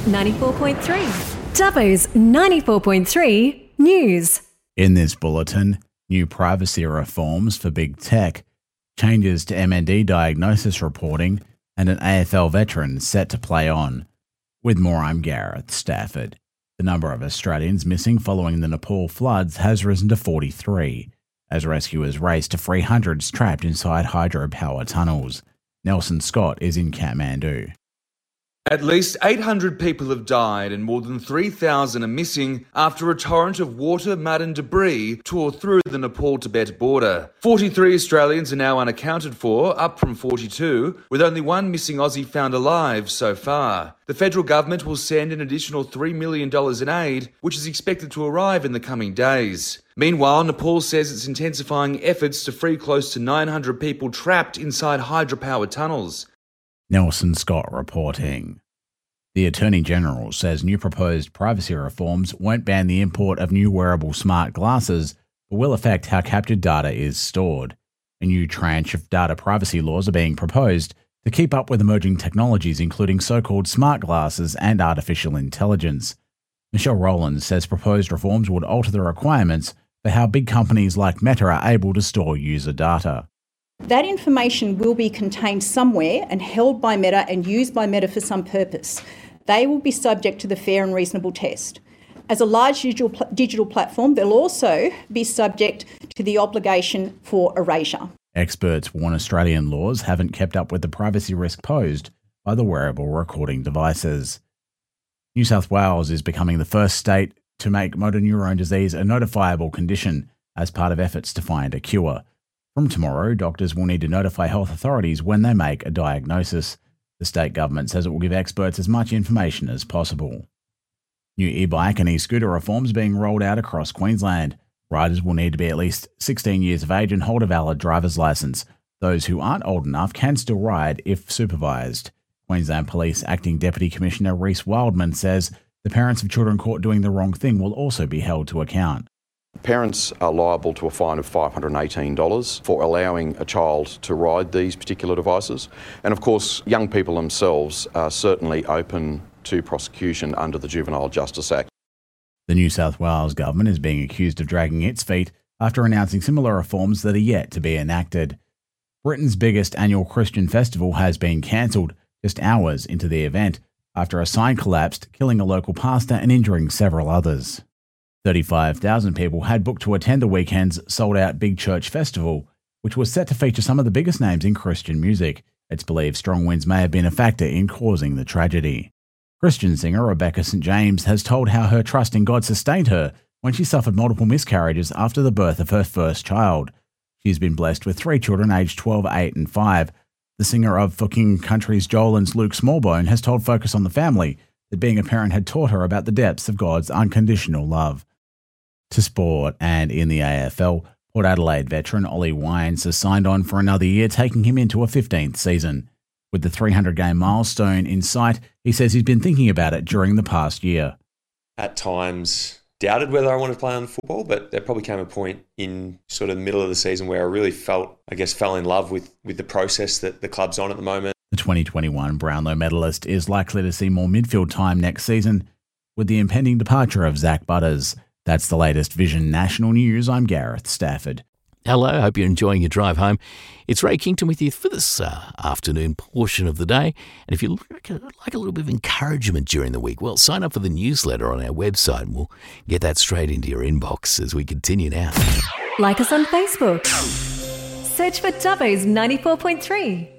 94.3. Dubbo's 94.3 News. In this bulletin, new privacy reforms for big tech, changes to MND diagnosis reporting, and an AFL veteran set to play on. With more, I'm Gareth Stafford. The number of Australians missing following the Nepal floods has risen to 43, as rescuers race to free hundreds trapped inside hydropower tunnels. Nelson Scott is in Kathmandu. At least 800 people have died and more than 3,000 are missing after a torrent of water, mud and debris tore through the Nepal-Tibet border. 43 Australians are now unaccounted for, up from 42, with only one missing Aussie found alive so far. The federal government will send an additional $3 million in aid, which is expected to arrive in the coming days. Meanwhile, Nepal says it's intensifying efforts to free close to 900 people trapped inside hydropower tunnels. Nelson Scott reporting. The Attorney General says new proposed privacy reforms won't ban the import of new wearable smart glasses, but will affect how captured data is stored. A new tranche of data privacy laws are being proposed to keep up with emerging technologies, including so-called smart glasses and artificial intelligence. Michelle Rowland says proposed reforms would alter the requirements for how big companies like Meta are able to store user data. That information will be contained somewhere and held by Meta and used by Meta for some purpose. They will be subject to the fair and reasonable test. As a large digital platform, they'll also be subject to the obligation for erasure. Experts warn Australian laws haven't kept up with the privacy risk posed by the wearable recording devices. New South Wales is becoming the first state to make motor neurone disease a notifiable condition as part of efforts to find a cure. From tomorrow, doctors will need to notify health authorities when they make a diagnosis. The state government says it will give experts as much information as possible. New e-bike and e-scooter reforms being rolled out across Queensland. Riders will need to be at least 16 years of age and hold a valid driver's licence. Those who aren't old enough can still ride if supervised. Queensland Police Acting Deputy Commissioner Reece Wildman says the parents of children caught doing the wrong thing will also be held to account. Parents are liable to a fine of $518 for allowing a child to ride these particular devices. And of course, young people themselves are certainly open to prosecution under the Juvenile Justice Act. The New South Wales government is being accused of dragging its feet after announcing similar reforms that are yet to be enacted. Britain's biggest annual Christian festival has been cancelled just hours into the event after a sign collapsed, killing a local pastor and injuring several others. 35,000 people had booked to attend the weekend's sold-out Big Church Festival, which was set to feature some of the biggest names in Christian music. It's believed strong winds may have been a factor in causing the tragedy. Christian singer Rebecca St. James has told how her trust in God sustained her when she suffered multiple miscarriages after the birth of her first child. She's been blessed with 3 children aged 12, 8 and 5. The singer of For King Country's Joel and Luke Smallbone has told Focus on the Family that being a parent had taught her about the depths of God's unconditional love. To sport, and in the AFL, Port Adelaide veteran Ollie Wines has signed on for another year, taking him into a 15th season. With the 300-game milestone in sight, he says he's been thinking about it during the past year. At times, doubted whether I wanted to play on football, but there probably came a point in sort of the middle of the season where I really fell in love with the process that the club's on at the moment. The 2021 Brownlow medalist is likely to see more midfield time next season with the impending departure of Zach Butters. That's the latest Vision National News. I'm Gareth Stafford. Hello, hope you're enjoying your drive home. It's Ray Kington with you for this afternoon portion of the day. And if you like a little bit of encouragement during the week, well, sign up for the newsletter on our website and we'll get that straight into your inbox as we continue now. Like us on Facebook. Search for Dubbo's 94.3.